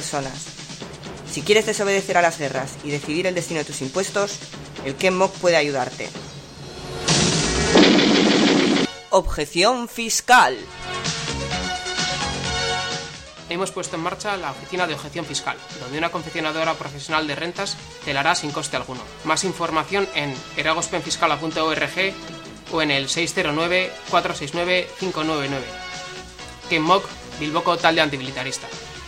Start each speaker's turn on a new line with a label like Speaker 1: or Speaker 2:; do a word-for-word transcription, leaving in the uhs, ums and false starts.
Speaker 1: personas. Si quieres desobedecer a las guerras y decidir el destino de tus impuestos, el KenMoK puede ayudarte. Objeción fiscal.
Speaker 2: Hemos puesto en marcha la oficina de objeción fiscal, donde una confeccionadora profesional de rentas te la hará sin coste alguno. Más información en eragospenfiscala punto org o en el seis cero nueve, cuatro seis nueve, cinco nueve nueve. KenMoK, Bilboko talde antimilitarista.